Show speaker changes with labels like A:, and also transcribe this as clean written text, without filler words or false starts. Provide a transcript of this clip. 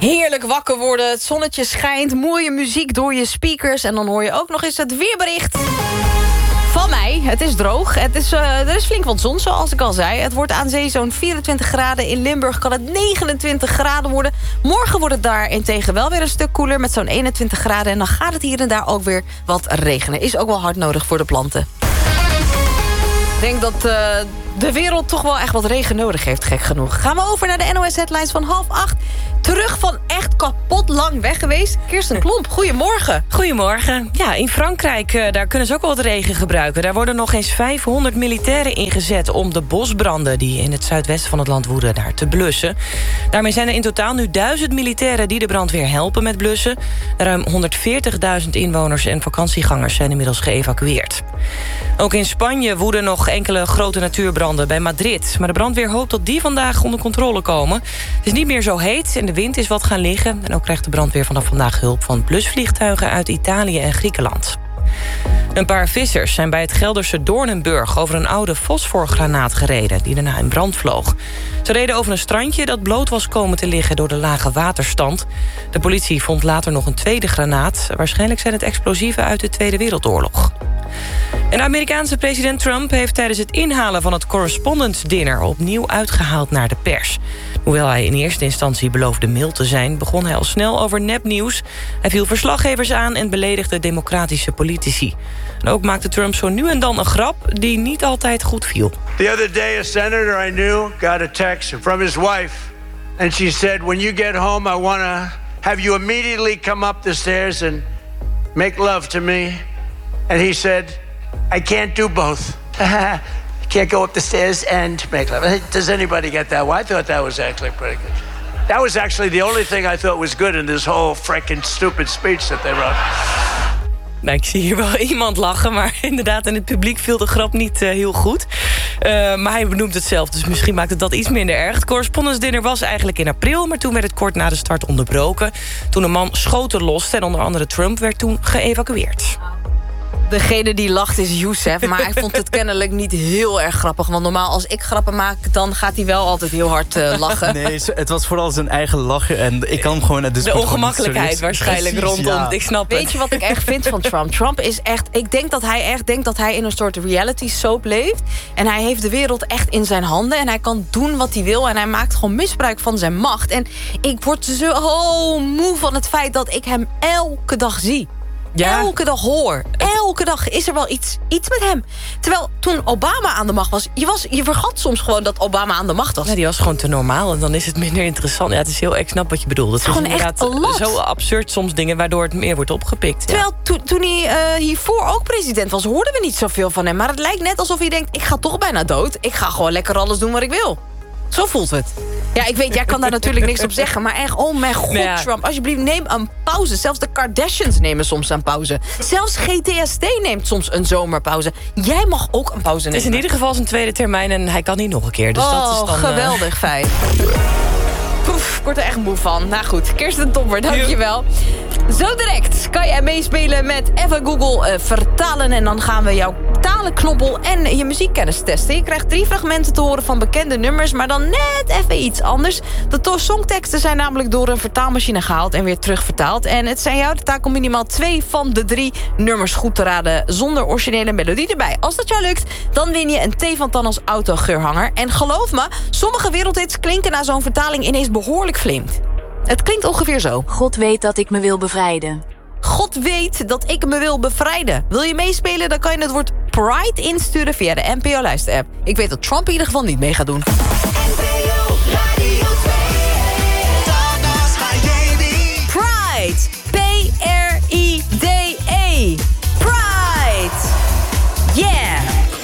A: Heerlijk wakker worden, het zonnetje schijnt, mooie muziek door je speakers... en dan hoor je ook nog eens het weerbericht van mij. Het is droog, er is flink wat zon, zoals ik al zei. Het wordt aan zee zo'n 24 graden. In Limburg kan het 29 graden worden. Morgen wordt het daarentegen wel weer een stuk koeler... met zo'n 21 graden en dan gaat het hier en daar ook weer wat regenen. Is ook wel hard nodig voor de planten. Ik denk dat de wereld toch wel echt wat regen nodig heeft, gek genoeg. Gaan we over naar de NOS-headlines van 7:30. Terug van echt kapot lang weg geweest. Kirsten Klomp, goedemorgen.
B: Goedemorgen. Ja, in Frankrijk daar kunnen ze ook wel wat regen gebruiken. Daar worden nog eens 500 militairen ingezet... om de bosbranden die in het zuidwesten van het land woeden daar te blussen. Daarmee zijn er in totaal nu 1000 militairen... die de brandweer helpen met blussen. Ruim 140.000 inwoners en vakantiegangers zijn inmiddels geëvacueerd. Ook in Spanje woeden nog enkele grote natuurbranden bij Madrid. Maar de brandweer hoopt dat die vandaag onder controle komen. Het is niet meer zo heet en de wind is wat gaan liggen. En ook krijgt de brandweer vanaf vandaag hulp van blusvliegtuigen uit Italië en Griekenland. Een paar vissers zijn bij het Gelderse Doornenburg... over een oude fosforgranaat gereden die daarna in brand vloog. Ze reden over een strandje dat bloot was komen te liggen... door de lage waterstand. De politie vond later nog een tweede granaat. Waarschijnlijk zijn het explosieven uit de Tweede Wereldoorlog. En de Amerikaanse president Trump heeft tijdens het inhalen van het Correspondence Dinner opnieuw uitgehaald naar de pers. Hoewel hij in eerste instantie beloofde mild te zijn, begon hij al snel over nepnieuws. Hij viel verslaggevers aan en beledigde democratische politici. En ook maakte Trump zo nu en dan een grap die niet altijd goed viel.
C: The other day a senator I knew got a text from his wife and she said, "When you get home I want to have you immediately come up the stairs and make love to me." And he said, "I can't do both." I can't go up the stairs and make love. Does anybody get that? Well, I thought that was actually pretty good. That was actually the only thing I thought was good in this whole freaking stupid speech that they wrote.
B: Nou, ik zie hier wel iemand lachen, maar inderdaad in het publiek viel de grap niet heel goed. Maar hij benoemt het zelf, dus misschien maakt het dat iets minder erg. Het Correspondence Dinner was eigenlijk in april, maar toen werd het kort na de start onderbroken. Toen een man schoten loste en onder andere Trump werd toen geëvacueerd.
A: Degene die lacht is Youssef, maar hij vond het kennelijk niet heel erg grappig. Want normaal als ik grappen maak, dan gaat hij wel altijd heel hard lachen.
D: Nee, het was vooral zijn eigen lachen en ik kan gewoon...
B: De ongemakkelijkheid waarschijnlijk precies, rondom, ja. Ik snap het.
A: Weet je wat ik echt vind van Trump? Trump is echt, ik denk dat hij echt denkt dat hij in een soort reality soap leeft. En hij heeft de wereld echt in zijn handen en hij kan doen wat hij wil. En hij maakt gewoon misbruik van zijn macht. En ik word zo moe van het feit dat ik hem elke dag zie. Ja. Elke dag hoor. Elke dag is er wel iets met hem. Terwijl toen Obama aan de macht was... Je vergat soms gewoon dat Obama aan de macht was.
B: Ja, die was gewoon te normaal en dan is het minder interessant. Ja, het is heel... Ik snap wat je bedoelt. Het is
A: gewoon echt een lat.
B: Zo absurd soms dingen waardoor het meer wordt opgepikt.
A: Terwijl toen hij hiervoor ook president was... hoorden we niet zoveel van hem. Maar het lijkt net alsof hij denkt... ik ga toch bijna dood. Ik ga gewoon lekker alles doen wat ik wil. Zo voelt het. Ja, ik weet, jij kan daar natuurlijk niks op zeggen. Maar echt, oh mijn god, ja. Trump. Alsjeblieft, neem een pauze. Zelfs de Kardashians nemen soms een pauze. Zelfs GTSD neemt soms een zomerpauze. Jij mag ook een pauze nemen.
B: Het is in ieder geval zijn tweede termijn en hij kan niet nog een keer. Dus dat is dan
A: geweldig fijn. Poef, ik word er echt moe van. Nou goed, Kirsten Tomber, dankjewel. Zo direct kan jij meespelen met even Google vertalen. En dan gaan we jouw talenknobbel en je muziekkennis testen. Je krijgt 3 fragmenten te horen van bekende nummers, maar dan net even iets anders. De songteksten zijn namelijk door een vertaalmachine gehaald en weer terugvertaald. En het zijn jou de taak om minimaal 2 van de 3 nummers goed te raden zonder originele melodie erbij. Als dat jou lukt, dan win je een thee van Tan als autogeurhanger. En geloof me, sommige wereldhits klinken na zo'n vertaling ineens behoorlijk vreemd. Het klinkt ongeveer zo.
E: God weet dat ik me wil bevrijden.
A: God weet dat ik me wil bevrijden. Wil je meespelen, dan kan je het woord Pride insturen via de NPO Luister-app. Ik weet dat Trump in ieder geval niet mee gaat doen.